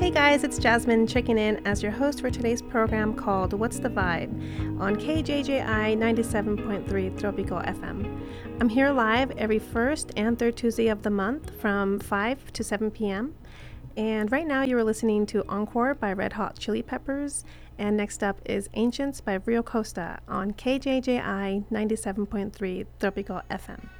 Hey guys, it's Jasmine checking in as your host for today's program called What's the Vibe on KJJI 97.3 Tropical FM. I'm here live every first and third Tuesday of the month from 5 to 7 p.m. And right now you are listening to Encore by Red Hot Chili Peppers. And next up is Ancients by Rio Costa on KJJI 97.3 Tropical FM.